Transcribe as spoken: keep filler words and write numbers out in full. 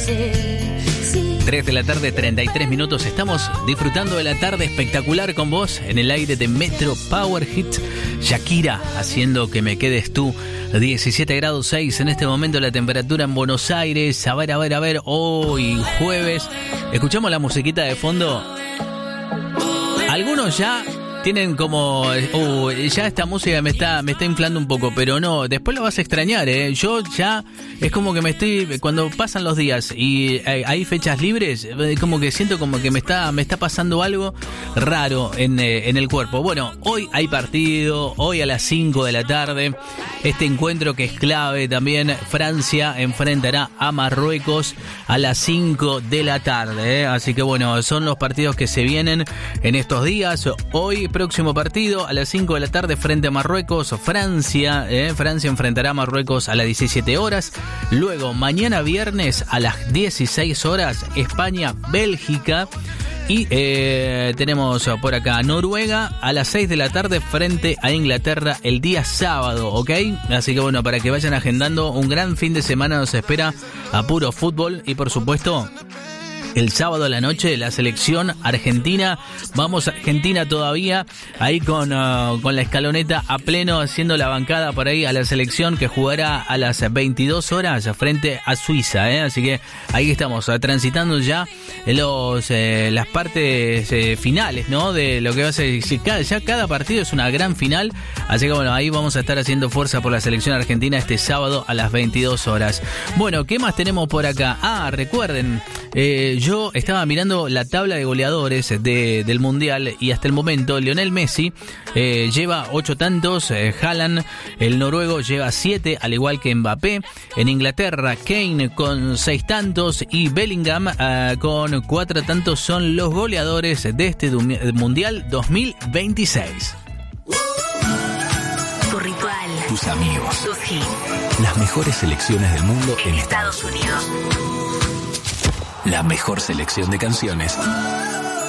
tres de la tarde, treinta y tres minutos. Estamos disfrutando de la tarde espectacular con vos en el aire de Metro Power Hits. Shakira haciendo que me quedes tú. diecisiete grados seis en este momento la temperatura en Buenos Aires. A ver, a ver, a ver. Hoy jueves. Escuchamos la musiquita de fondo. Algunos ya tienen como, uh, ya esta música me está me está inflando un poco, pero no, después lo vas a extrañar, ¿eh? Yo ya, es como que me estoy, cuando pasan los días y hay, hay fechas libres, como que siento como que me está me está pasando algo raro en, eh, en el cuerpo. Bueno, hoy hay partido, hoy a las cinco de la tarde, este encuentro que es clave también. Francia enfrentará a Marruecos a las cinco de la tarde, ¿eh? Así que bueno, son los partidos que se vienen en estos días. Hoy próximo partido a las cinco de la tarde frente a Marruecos, Francia, eh, Francia enfrentará a Marruecos a las diecisiete horas. Luego, mañana viernes a las dieciséis horas, España, Bélgica. Y eh, tenemos por acá Noruega a las seis de la tarde frente a Inglaterra el día sábado, ¿ok? Así que bueno, para que vayan agendando, un gran fin de semana nos espera a puro fútbol y por supuesto el sábado a la noche la selección argentina. Vamos a Argentina todavía, ahí con, uh, con la escaloneta a pleno, haciendo la bancada por ahí a la selección que jugará a las veintidós horas frente a Suiza, ¿eh? Así que ahí estamos, uh, transitando ya los eh, las partes eh, finales, ¿no? De lo que va a ser, cada, ya cada partido es una gran final, así que bueno, ahí vamos a estar haciendo fuerza por la selección argentina este sábado a las veintidós horas. Bueno, ¿qué más tenemos por acá? Ah, recuerden, eh, yo estaba mirando la tabla de goleadores de, del Mundial y hasta el momento Lionel Messi eh, lleva ocho tantos, eh, Haaland, el noruego, lleva siete, al igual que Mbappé. En Inglaterra, Kane con seis tantos y Bellingham eh, con cuatro tantos son los goleadores de este Mundial dos mil veintiséis. Tu ritual, tus amigos, tus hits, las mejores selecciones del mundo en Estados Unidos. La mejor selección de canciones